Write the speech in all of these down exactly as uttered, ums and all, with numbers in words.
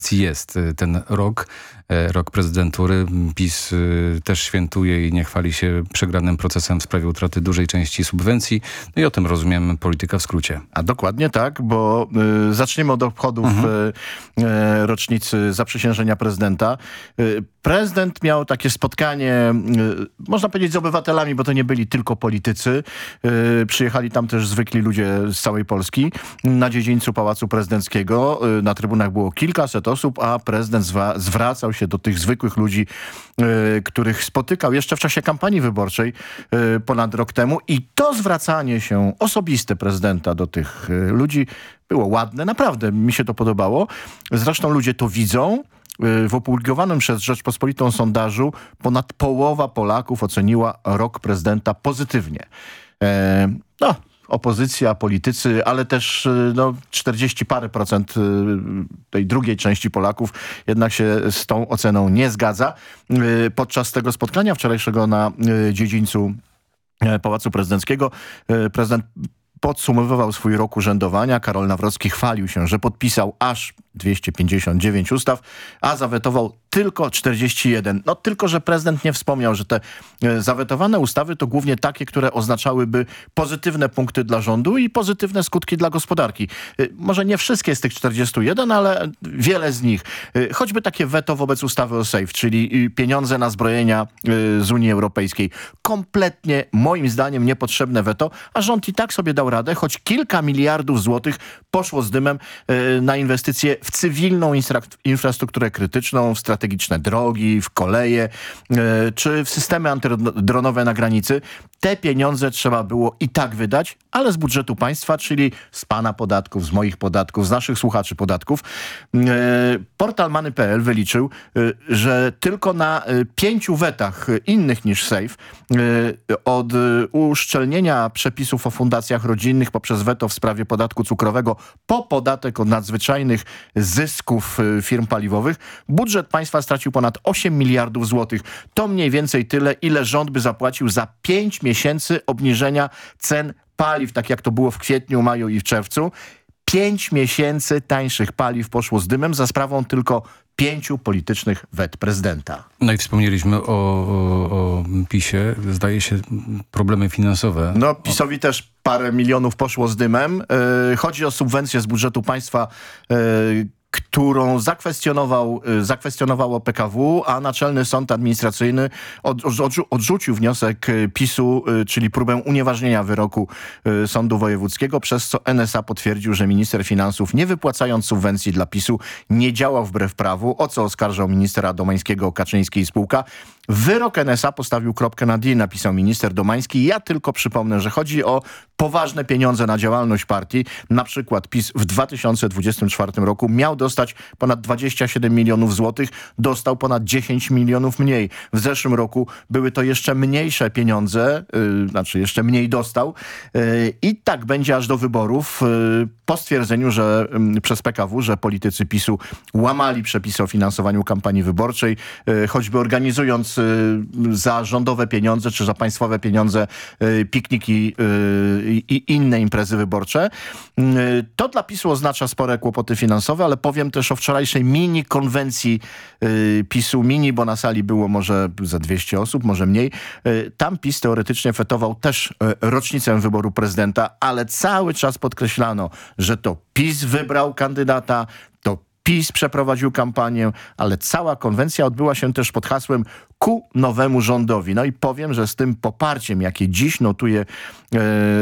jest ten rok, rok prezydentury. PiS też świętuje i nie chwali się przegranym procesem w sprawie utraty dużej części subwencji. No i o tym rozumiem polityka w skrócie. A dokładnie tak, bo y, zaczniemy od obchodów mhm. y, y, rocznicy zaprzysiężenia prezydenta. Y, prezydent miał takie spotkanie, y, można powiedzieć, z obywatelami, bo to nie byli tylko politycy. Y, przyjechali tam też zwykli ludzie z całej Polski. Na dziedzińcu Pałacu Prezydenckiego y, na trybunach było kilkaset osób, a prezydent zwa- zwracał się do tych zwykłych ludzi, y, których spotykał jeszcze w czasie kampanii wyborczej y, ponad rok temu. I to zwracanie się osobiste prezydenta do tych y, ludzi było ładne. Naprawdę mi się to podobało. Zresztą ludzie to widzą. Y, w opublikowanym przez Rzeczpospolitą sondażu ponad połowa Polaków oceniła rok prezydenta pozytywnie. E, no... opozycja, politycy, ale też no, czterdzieści parę procent tej drugiej części Polaków jednak się z tą oceną nie zgadza. Podczas tego spotkania wczorajszego na dziedzińcu Pałacu Prezydenckiego prezydent podsumowywał swój rok urzędowania. Karol Nawrocki chwalił się, że podpisał aż dwieście pięćdziesiąt dziewięć ustaw, a zawetował tylko czterdzieści jeden. No tylko, że prezydent nie wspomniał, że te e, zawetowane ustawy to głównie takie, które oznaczałyby pozytywne punkty dla rządu i pozytywne skutki dla gospodarki. E, może nie wszystkie z tych czterdziestu jeden, ale wiele z nich. E, choćby takie weto wobec ustawy o SAFE, czyli pieniądze na zbrojenia e, z Unii Europejskiej. Kompletnie, moim zdaniem, niepotrzebne weto, a rząd i tak sobie dał radę, choć kilka miliardów złotych poszło z dymem e, na inwestycje w cywilną infra- infrastrukturę krytyczną, w strategiczne drogi, w koleje, e, czy w systemy antydronowe na granicy. Te pieniądze trzeba było i tak wydać, ale z budżetu państwa, czyli z pana podatków, z moich podatków, z naszych słuchaczy podatków. E, portal Money kropka p l wyliczył, e, że tylko na e, pięciu wetach innych niż SAFE e, od e, uszczelnienia przepisów o fundacjach rodzinnych poprzez weto w sprawie podatku cukrowego po podatek od nadzwyczajnych zysków e, firm paliwowych, budżet państwa stracił ponad osiem miliardów złotych. To mniej więcej tyle, ile rząd by zapłacił za pięć miesięcy obniżenia cen paliw, tak jak to było w kwietniu, maju i w czerwcu. Pięć miesięcy tańszych paliw poszło z dymem za sprawą tylko pięciu politycznych wet prezydenta. No i wspomnieliśmy o, o, o PiSie. Zdaje się problemy finansowe. No PiSowi też parę milionów poszło z dymem. Yy, chodzi o subwencję z budżetu państwa, yy, którą zakwestionował, zakwestionowało P K W, a Naczelny Sąd Administracyjny od, odrzu, odrzucił wniosek PiSu, czyli próbę unieważnienia wyroku Sądu Wojewódzkiego, przez co N S A potwierdził, że minister finansów, nie wypłacając subwencji dla PiSu, nie działał wbrew prawu, o co oskarżał ministra Domańskiego, Kaczyński i spółka. Wyrok N S A postawił kropkę na D, napisał minister Domański. Ja tylko przypomnę, że chodzi o poważne pieniądze na działalność partii. Na przykład PiS w dwa tysiące dwudziestym czwartym roku miał dostać ponad dwadzieścia siedem milionów złotych, dostał ponad dziesięć milionów mniej. W zeszłym roku były to jeszcze mniejsze pieniądze, yy, znaczy jeszcze mniej dostał. Yy, I tak będzie aż do wyborów, yy, po stwierdzeniu, że yy, przez P K W, że politycy PiSu łamali przepisy o finansowaniu kampanii wyborczej, yy, choćby organizując yy, za rządowe pieniądze, czy za państwowe pieniądze yy, pikniki yy, i inne imprezy wyborcze. To dla PiSu oznacza spore kłopoty finansowe, ale powiem też o wczorajszej mini konwencji y, PiSu, mini, bo na sali było może za dwieście osób, może mniej. Y, tam PiS teoretycznie fetował też y, rocznicę wyboru prezydenta, ale cały czas podkreślano, że to PiS wybrał kandydata, to PiS przeprowadził kampanię, ale cała konwencja odbyła się też pod hasłem ku nowemu rządowi. No i powiem, że z tym poparciem, jakie dziś notuje e,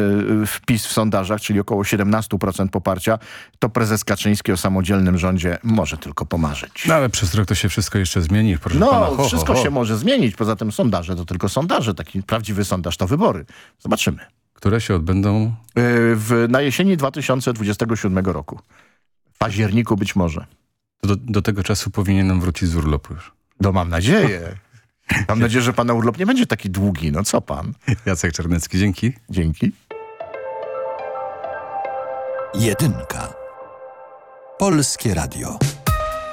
PiS w sondażach, czyli około siedemnaście procent poparcia, to prezes Kaczyński o samodzielnym rządzie może tylko pomarzyć. No ale przez rok to się wszystko jeszcze zmieni. Proszę no, pana, ho, wszystko ho, ho. się może zmienić. Poza tym sondaże to tylko sondaże. Taki prawdziwy sondaż to wybory. Zobaczymy. Które się odbędą? E, w, na jesieni dwa tysiące dwudziestego siódmego roku. W październiku być może. Do, do tego czasu powinienem wrócić z urlopu już. No mam nadzieję. Mam nadzieję, że pana urlop nie będzie taki długi. No co pan? Jacek Czarnecki, dzięki. Dzięki. Jedynka. Polskie Radio.